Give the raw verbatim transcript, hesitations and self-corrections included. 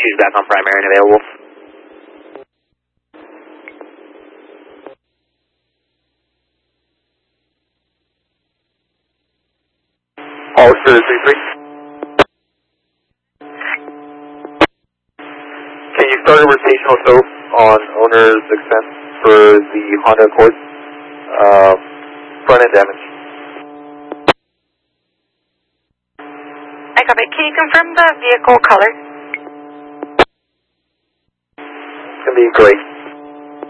she's back on primary and available. Hollister three three. Can you start a rotational tow on owner's expense for the Honda Accord? Uh, front end damage. I copy. Can you confirm the vehicle color? It's going to be gray.